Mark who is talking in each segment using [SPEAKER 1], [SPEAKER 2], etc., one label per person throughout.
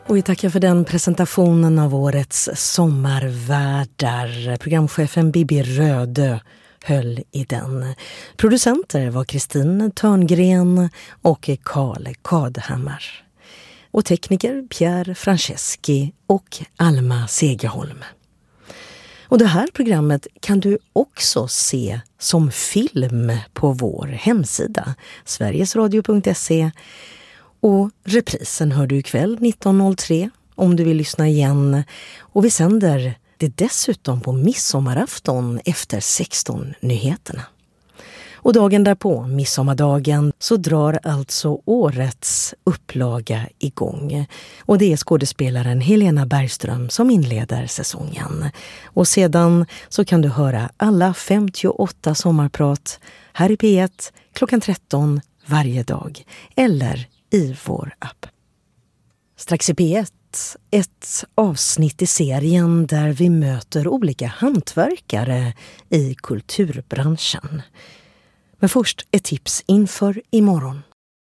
[SPEAKER 1] Och vi tackar för den presentationen av årets sommarvärdar. Programchefen Bibi Rödö höll i den. Producenter var Kristin Törngren och Karl Kadhammar. Och tekniker Pierre Franceschi och Alma Segerholm. Och det här programmet kan du också se som film på vår hemsida sverigesradio.se. Och reprisen hör du ikväll 19.03 om du vill lyssna igen. Och vi sänder det dessutom på midsommarafton efter 16-nyheterna. Och dagen därpå, midsommardagen, så drar alltså årets upplaga igång. Och det är skådespelaren Helena Bergström som inleder säsongen. Och sedan så kan du höra alla 58 sommarprat här i P1 klockan 13 varje dag. Eller i vår app. Strax i P1, ett avsnitt i serien där vi möter olika hantverkare i kulturbranschen. Men först ett tips inför imorgon.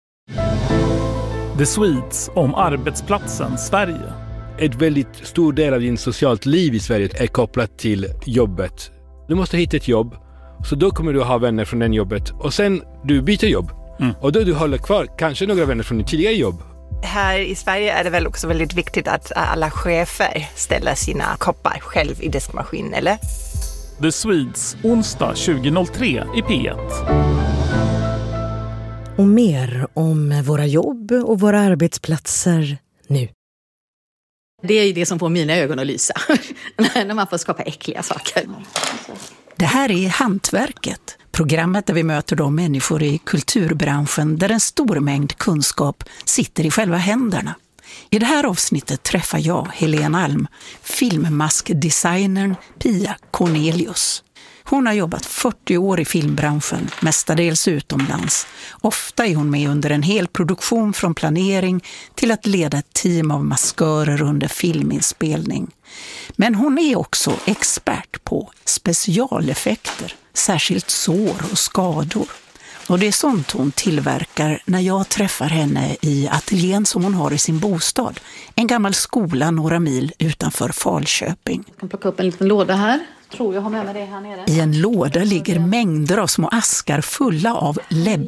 [SPEAKER 2] The Swedes om arbetsplatsen Sverige.
[SPEAKER 3] Ett väldigt stor del av din socialt liv i Sverige är kopplat till jobbet. Du måste hitta ett jobb, så då kommer du ha vänner från den jobbet. Och sen du byter jobb. Och då du håller kvar kanske några vänner från din tidigare jobb.
[SPEAKER 4] Här i Sverige är det väl också väldigt viktigt att alla chefer ställer sina koppar själv i diskmaskin, eller?
[SPEAKER 2] The Swedes, onsdag 20.03 i P1.
[SPEAKER 1] Och mer om våra jobb och våra arbetsplatser nu.
[SPEAKER 5] Det är ju det som får mina ögon att lysa. När man får skapa äckliga saker.
[SPEAKER 6] Det här är Hantverket. Programmet där vi möter de människor i kulturbranschen där en stor mängd kunskap sitter i själva händerna. I det här avsnittet träffar jag, Helena Alm, filmmaskdesignern Pia Cornelius. Hon har jobbat 40 år i filmbranschen, mestadels utomlands. Ofta är hon med under en hel produktion från planering till att leda ett team av maskörer under filminspelning. Men hon är också expert på specialeffekter, särskilt sår och skador. Och det är sånt hon tillverkar när jag träffar henne i ateljén som hon har i sin bostad. En gammal skola några mil utanför Falköping.
[SPEAKER 5] Jag kan plocka upp en liten låda här. Tror jag har med mig det här nere.
[SPEAKER 6] I en låda ligger mängder av små askar fulla av